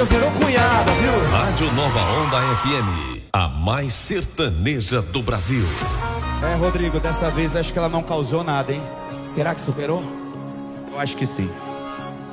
virou cunhada, viu? Rádio Nova Onda FM, a mais sertaneja do Brasil. Rodrigo, dessa vez acho que ela não causou nada, hein? Será que superou? Eu acho que sim.